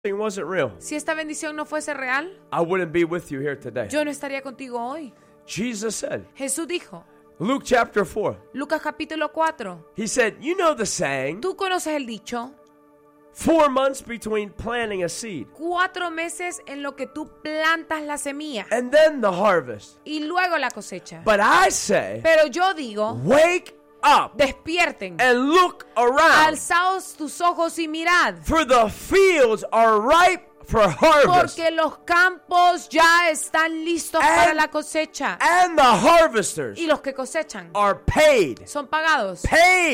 wasn't real, si esta bendición no fuese real, I wouldn't be with you here today. yo no estaría contigo hoy. Jesus said, Jesús dijo, Luke chapter 4, Lucas capítulo 4, he said, you know the saying, tú conoces el dicho, 4 months between planting a seed 4 meses en lo que tú plantas la semilla and then the harvest. y luego la cosecha. But I say, Pero yo digo, wake up despierten, and look around, alzaos tus ojos y mirad, for the fields are ripe for harvest, porque los campos ya están listos para la cosecha and the harvesters y los que cosechan are paid son pagados,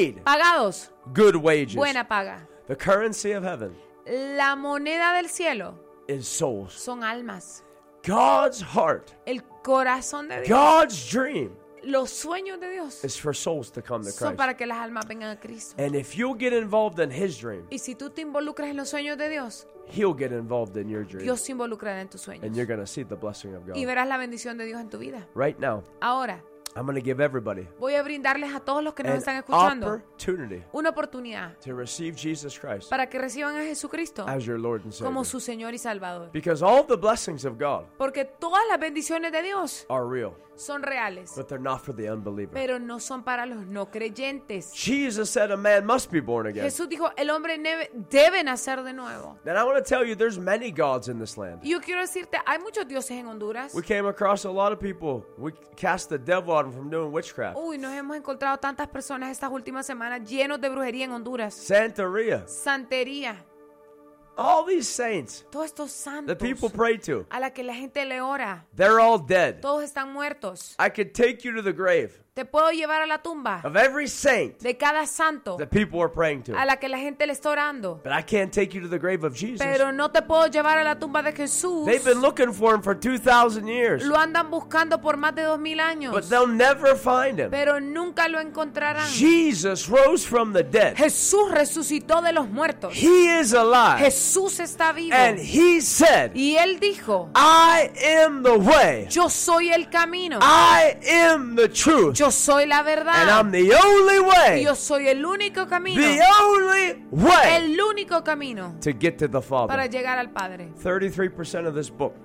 good wages. buena paga. The currency of heaven La moneda del cielo is souls. son almas. God's heart, El corazón de Dios, God's dream los sueños de Dios is for souls to come to son Christ. para que las almas vengan a Cristo. And if you'll get involved in His dream, Y si tú te involucras en los sueños de Dios, He'll get involved in your dream. Dios se involucrará en tus sueños. And you're going to see the blessing of Y God. verás la bendición de Dios en tu vida. Right now, Ahora, I'm going to give everybody voy a brindarles a todos los que nos an están escuchando opportunity una oportunidad to receive Jesus Christ para que reciban a Jesucristo as your Lord and como Savior. su Señor y Salvador. Because all the blessings of God Porque todas las bendiciones de Dios are real, son reales, but they're not for the unbeliever. pero no son para los no creyentes. Jesus said a man must be born again. Jesús dijo, el hombre debe nacer de nuevo. And I want to tell you, there's many gods in this land. Y yo quiero decirte, hay muchos dioses en Honduras. We came across a lot of people. We cast the devil out of them from doing witchcraft. Uy, nos hemos encontrado tantas personas estas últimas semanas llenos de brujería en Honduras. Santeria. Santería. All these saints Todos estos that santos people pray to, a la que la gente le ora, they're all dead. todos están muertos. I could take you to the grave Te puedo llevar a la tumba of every saint de cada santo that people are praying to. a la que la gente le está orando. But I can't take you to the grave of Jesus. Pero no te puedo llevar a la tumba de Jesús. They've been looking for him for 2,000 years, Lo andan buscando por más de 2000 años. but they'll never find him. Pero nunca lo encontrarán. Jesus rose from the dead. Jesús resucitó de los muertos. He is alive. Jesús está vivo. And he said, Y él dijo, I am the way. yo soy el camino. I am the truth. Yo soy la verdad. And I'm the only Y way. yo soy el único camino. The only way El único camino to get to the para Father. llegar al Padre. 33% of this book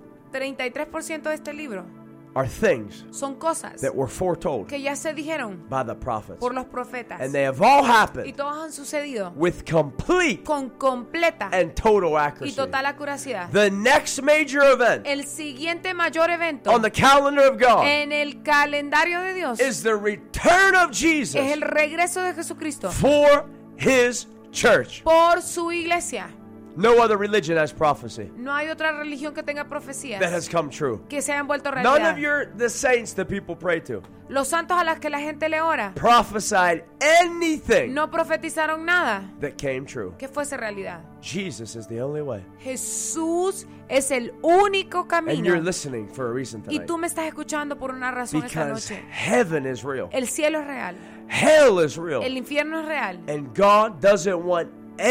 33% de este libro are things son cosas that were foretold que ya se dijeron by the prophets. por los profetas. And they have all Y happened todas han sucedido with complete con completa and total y accuracy. total accuracidad. The next major event El siguiente mayor evento on the calendar of God en el calendario de Dios is the return of es Jesus el regreso de Jesucristo for his church. por su iglesia. No other religion has prophecy No hay otra religión que tenga profecías that has come true. que se hayan vuelto None of realidad. the saints that people pray to Los santos a los que la gente le ora prophesied anything no profetizaron nada that came true. que fuese realidad. Jesus is the only way. Jesús es el único And you're camino. listening for a reason Y tonight. tú me estás escuchando por una razón esta Because noche. heaven is real. El cielo es real. Hell is real. El infierno es real. And God doesn't want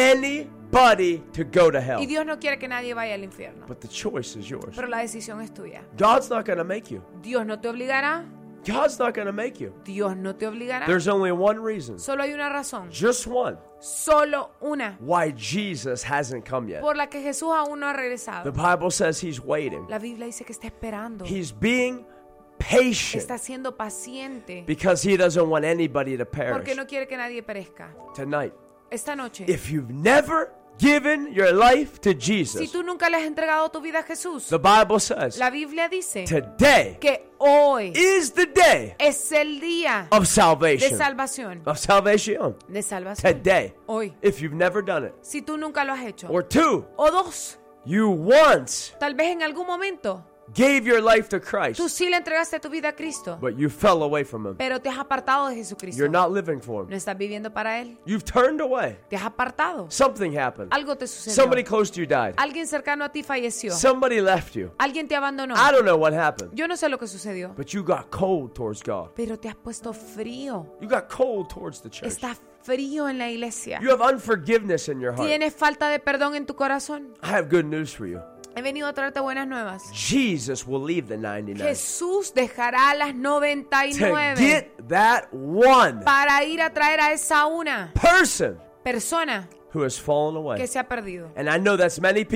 anybody to go to hell. Y Dios no quiere que nadie vaya al infierno. But the choice is yours. Pero la decisión es tuya. God's not going to make you. Dios no te obligará. God's not going to make you. Dios no te obligará. There's only one reason, Solo hay una razón. just one, Solo una. why Jesus hasn't come yet. Por la que Jesús aún no ha The regresado. Bible says he's waiting. La Biblia dice que está esperando. He's being patient Está siendo paciente. because he doesn't want anybody to perish. Porque no quiere que nadie perezca. Tonight, Esta noche, if you've never given your life to si Jesus, tú nunca le has entregado tu vida a Jesús, the Bible says la Biblia dice today que hoy is the day es el día of de salvation. salvación. Of salvation. De salvación. Today. Hoy. If you've never done it. Si tú nunca lo has hecho. Or two, O dos. you once Tal vez en algún momento gave your life to tú Christ, sí le entregaste tu vida a Cristo, but you fell away from him. pero te has apartado de Jesucristo. You're not living for No him. estás viviendo para Él. You've turned away. Te has apartado. Something happened. Algo te sucedió. Somebody close to you died. Alguien cercano a ti falleció. Somebody left you. Alguien te abandonó. I don't know what happened, Yo no sé lo que sucedió, but you got cold towards God. pero te has puesto frío. You got cold towards the church. Estás frío en la iglesia. You have unforgiveness in your heart. Tienes falta de perdón en tu corazón. I have good news for you. He venido a traerte buenas nuevas. Jesus will leave the 99 Jesús dejará a las to 99 get that one para ir a traer a esa una person persona who has fallen away. que se ha perdido. And I know that's many